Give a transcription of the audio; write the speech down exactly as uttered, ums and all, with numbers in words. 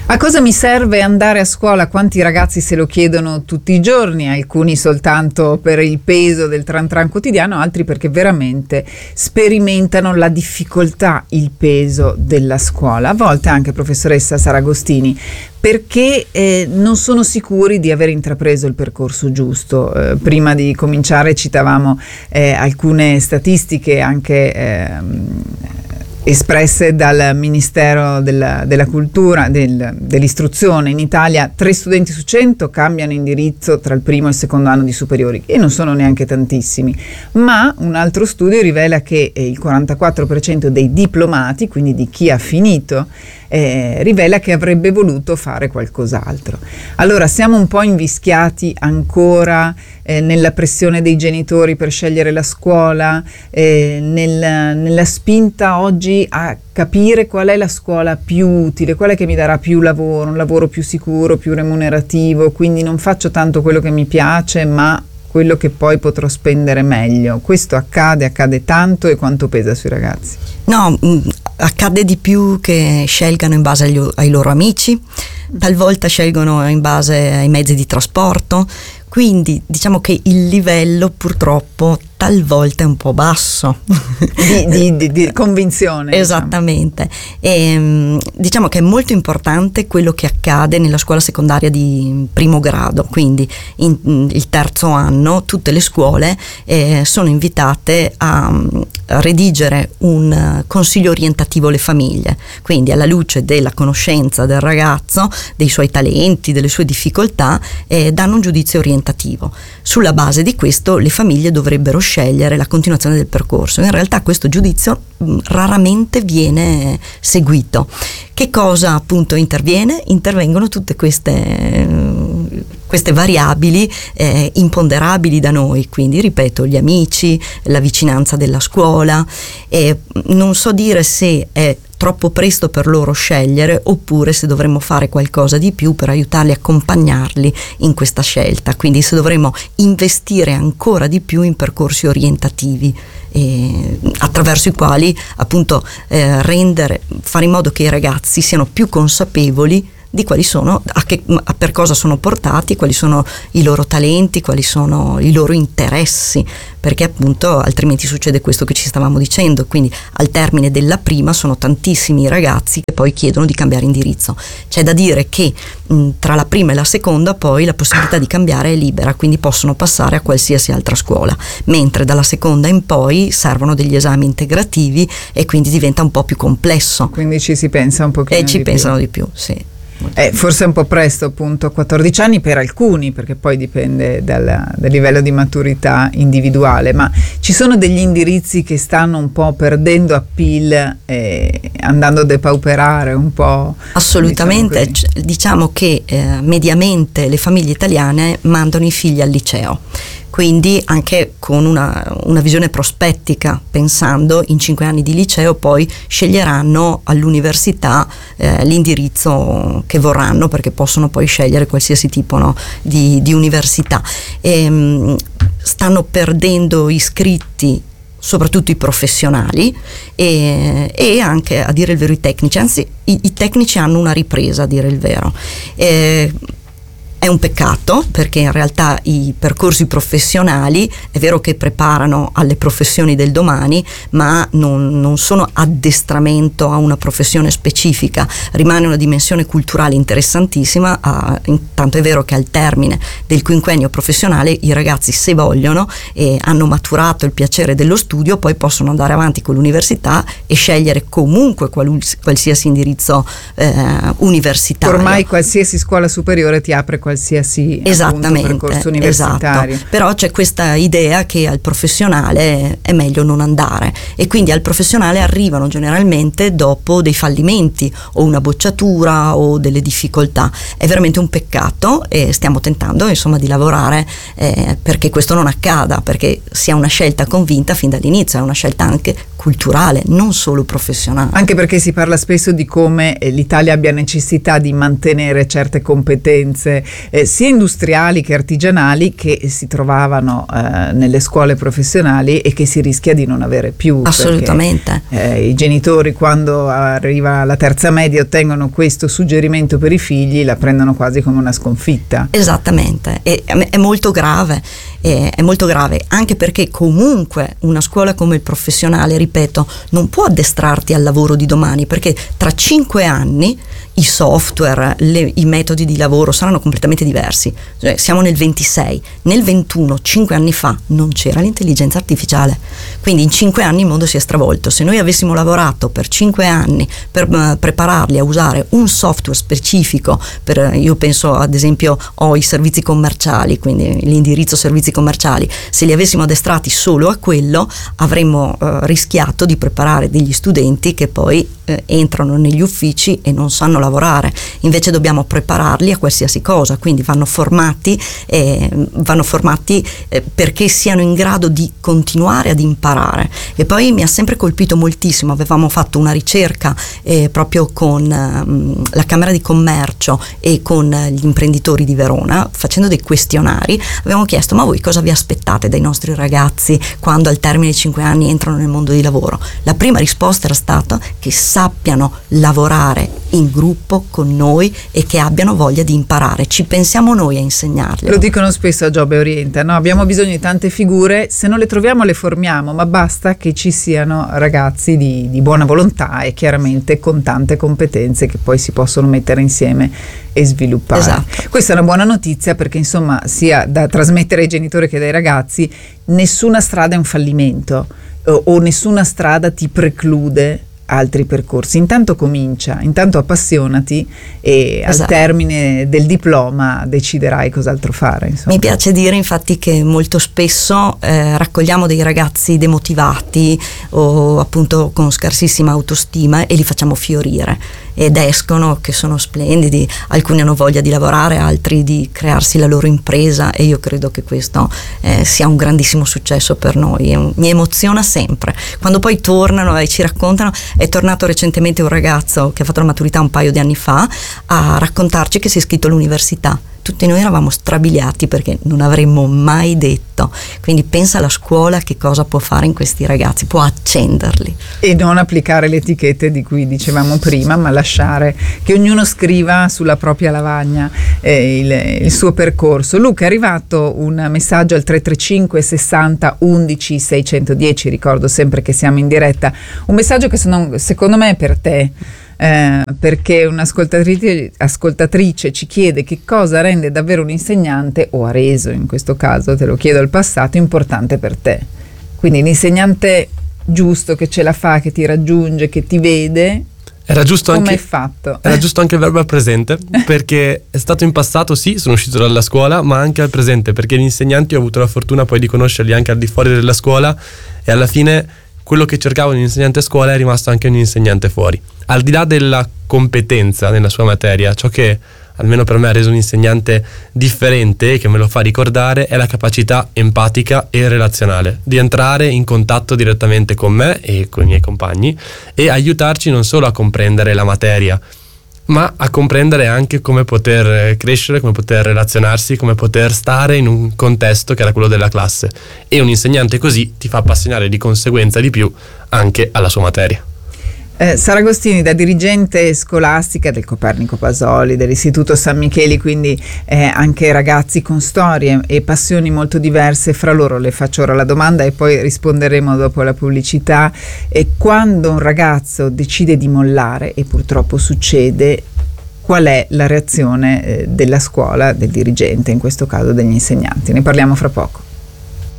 A cosa mi serve andare a scuola? Quanti ragazzi se lo chiedono tutti i giorni, alcuni soltanto per il peso del tran tran quotidiano, altri perché veramente sperimentano la difficoltà, il peso della scuola. A volte anche, professoressa Saragostini, perché eh, non sono sicuri di aver intrapreso il percorso giusto. Eh, prima di cominciare citavamo eh, alcune statistiche anche ehm, espresse dal Ministero della, della Cultura, del, dell'Istruzione. In Italia tre studenti su cento cambiano indirizzo tra il primo e il secondo anno di superiori, e non sono neanche tantissimi, ma un altro studio rivela che eh, il quarantaquattro per cento dei diplomati, quindi di chi ha finito, eh, rivela che avrebbe voluto fare qualcos'altro. Allora siamo un po' invischiati ancora eh, nella pressione dei genitori per scegliere la scuola, eh, nel, nella spinta oggi a capire qual è la scuola più utile, qual è che mi darà più lavoro, un lavoro più sicuro, più remunerativo, quindi non faccio tanto quello che mi piace, ma quello che poi potrò spendere meglio. Questo accade, accade tanto, e quanto pesa sui ragazzi? No, mh, accade di più che scelgano in base agli, ai loro amici, talvolta scelgono in base ai mezzi di trasporto, quindi diciamo che il livello purtroppo talvolta è un po' basso di, di, di, di convinzione. Esattamente. Diciamo. E, diciamo che è molto importante quello che accade nella scuola secondaria di primo grado, quindi in, in il terzo anno tutte le scuole eh, sono invitate a, a redigere un consiglio orientativo alle famiglie, quindi alla luce della conoscenza del ragazzo, dei suoi talenti, delle sue difficoltà, eh, danno un giudizio orientativo. Sulla base di questo le famiglie dovrebbero scegliere la continuazione del percorso. In realtà questo giudizio mh, raramente viene seguito. Che cosa appunto interviene? Intervengono tutte queste, uh, queste variabili eh, imponderabili da noi, quindi ripeto, gli amici, la vicinanza della scuola, e non so dire se è troppo presto per loro scegliere oppure se dovremmo fare qualcosa di più per aiutarli, accompagnarli in questa scelta, quindi se dovremmo investire ancora di più in percorsi orientativi eh, attraverso i quali appunto eh, rendere, fare in modo che i ragazzi siano più consapevoli di quali sono, a, che, a per cosa sono portati, quali sono i loro talenti, quali sono i loro interessi, perché appunto altrimenti succede questo che ci stavamo dicendo, quindi al termine della prima sono tantissimi i ragazzi che poi chiedono di cambiare indirizzo. C'è da dire che mh, tra la prima e la seconda poi la possibilità di cambiare è libera, quindi possono passare a qualsiasi altra scuola, mentre dalla seconda in poi servono degli esami integrativi e quindi diventa un po' più complesso. Quindi ci si pensa un pochino E ci di pensano più. di più, sì. Eh, forse è un po' presto, appunto, a quattordici anni per alcuni, perché poi dipende dal, dal livello di maturità individuale, ma ci sono degli indirizzi che stanno un po' perdendo appeal e andando a depauperare un po'. Assolutamente, diciamo, diciamo che eh, mediamente le famiglie italiane mandano i figli al liceo, quindi anche con una, una visione prospettica, pensando in cinque anni di liceo poi sceglieranno all'università eh, l'indirizzo che vorranno, perché possono poi scegliere qualsiasi tipo, no, di, di università. E, mh, stanno perdendo iscritti soprattutto i professionali e, e anche, a dire il vero, i tecnici, anzi i, i tecnici hanno una ripresa, a dire il vero. E, È un peccato, perché in realtà i percorsi professionali è vero che preparano alle professioni del domani, ma non, non sono addestramento a una professione specifica, rimane una dimensione culturale interessantissima. Ah, intanto è vero che al termine del quinquennio professionale i ragazzi, se vogliono e hanno maturato il piacere dello studio, poi possono andare avanti con l'università e scegliere comunque qualus- qualsiasi indirizzo eh, universitario. Ormai qualsiasi scuola superiore ti apre qualsiasi Esattamente, appunto, percorso universitario. Esatto. Però c'è questa idea che al professionale è meglio non andare, e quindi al professionale arrivano generalmente dopo dei fallimenti o una bocciatura o delle difficoltà. È veramente un peccato, e stiamo tentando insomma di lavorare eh, perché questo non accada, perché sia una scelta convinta fin dall'inizio, è una scelta anche culturale, non solo professionale. Anche perché si parla spesso di come l'Italia abbia necessità di mantenere certe competenze eh, sia industriali che artigianali, che si trovavano eh, nelle scuole professionali e che si rischia di non avere più. Assolutamente. Perché, eh, i genitori, quando arriva la terza media, ottengono questo suggerimento per i figli, la prendono quasi come una sconfitta. Esattamente, e, è molto grave, è, è molto grave, anche perché comunque una scuola come il professionale, ripeto, non può addestrarti al lavoro di domani, perché tra cinque anni i software, le, i metodi di lavoro saranno completamente diversi. Cioè, siamo nel ventisei, nel ventuno, cinque anni fa, non c'era l'intelligenza artificiale, quindi in cinque anni il mondo si è stravolto. Se noi avessimo lavorato per cinque anni per uh, prepararli a usare un software specifico, per, io penso ad esempio ho i servizi commerciali, quindi l'indirizzo servizi commerciali, se li avessimo addestrati solo a quello, avremmo uh, rischiato di preparare degli studenti che poi eh, entrano negli uffici e non sanno lavorare. Invece dobbiamo prepararli a qualsiasi cosa, quindi vanno formati eh, vanno formati eh, perché siano in grado di continuare ad imparare. E poi mi ha sempre colpito moltissimo, avevamo fatto una ricerca eh, proprio con ehm, la Camera di Commercio e con gli imprenditori di Verona, facendo dei questionari. Avevamo chiesto: ma voi cosa vi aspettate dai nostri ragazzi quando al termine dei cinque anni entrano nel mondo di lavoro? La prima risposta era stata che sappiano lavorare in gruppo con noi e che abbiano voglia di imparare. Ci pensiamo noi a insegnarli. Lo dicono spesso a Job e Orienta, no? Abbiamo bisogno di tante figure, se non le troviamo le formiamo, ma basta che ci siano ragazzi di, di buona volontà e chiaramente con tante competenze che poi si possono mettere insieme e sviluppare. Esatto. Questa è una buona notizia, perché insomma, sia da trasmettere ai genitori che ai ragazzi, nessuna strada è un fallimento o, o nessuna strada ti preclude altri percorsi. Intanto comincia, intanto appassionati e esatto. Al termine del diploma deciderai cos'altro fare, insomma. Mi piace dire infatti che molto spesso eh, raccogliamo dei ragazzi demotivati o appunto con scarsissima autostima e li facciamo fiorire ed escono che sono splendidi, alcuni hanno voglia di lavorare, altri di crearsi la loro impresa, e io credo che questo eh, sia un grandissimo successo per noi. Un, mi emoziona sempre quando poi tornano e ci raccontano. È tornato recentemente un ragazzo che ha fatto la maturità un paio di anni fa a raccontarci che si è iscritto all'università. Tutti noi eravamo strabiliati perché non avremmo mai detto. Quindi pensa alla scuola che cosa può fare in questi ragazzi, può accenderli. E non applicare le etichette di cui dicevamo prima, ma lasciare che ognuno scriva sulla propria lavagna eh, il, il suo percorso. Luca, è arrivato un messaggio al tre tre cinque sessanta undici seicentodieci, ricordo sempre che siamo in diretta, un messaggio che sono, secondo me è per te. Eh, perché un'ascoltatrice ascoltatrice ci chiede che cosa rende davvero un insegnante, o ha reso in questo caso, te lo chiedo al passato, importante per te. Quindi l'insegnante giusto, che ce la fa, che ti raggiunge, che ti vede. Era giusto come anche, è fatto? Era giusto anche il verbo al presente, perché è stato in passato, sì, sono uscito dalla scuola, ma anche al presente, perché gli insegnanti ho avuto la fortuna poi di conoscerli anche al di fuori della scuola, e alla fine quello che cercavo in un insegnante a scuola è rimasto anche un insegnante fuori. Al di là della competenza nella sua materia, ciò che almeno per me ha reso un insegnante differente e che me lo fa ricordare è la capacità empatica e relazionale di entrare in contatto direttamente con me e con i miei compagni e aiutarci non solo a comprendere la materia, ma a comprendere anche come poter crescere, come poter relazionarsi, come poter stare in un contesto che era quello della classe. E un insegnante così ti fa appassionare di conseguenza di più anche alla sua materia. Eh, Sara Agostini, da dirigente scolastica del Copernico Pasoli, dell'Istituto San Micheli, quindi eh, anche ragazzi con storie e passioni molto diverse fra loro. Le faccio ora la domanda e poi risponderemo dopo la pubblicità. E quando un ragazzo decide di mollare, e purtroppo succede, qual è la reazione eh, della scuola, del dirigente, in questo caso degli insegnanti? Ne parliamo fra poco.